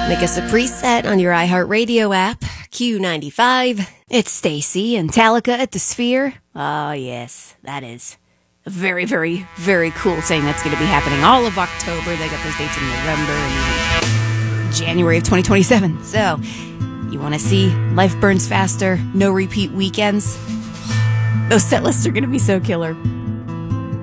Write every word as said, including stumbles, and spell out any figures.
Make us a preset on your iHeartRadio app, Q ninety-five. It's Stacy and Talica at the Sphere. Oh, yes, that is a very, very, very cool thing that's going to be happening all of October. They got those dates in November and January of twenty twenty-seven. So, you want to see Life Burns Faster, no repeat weekends? Those set lists are going to be so killer.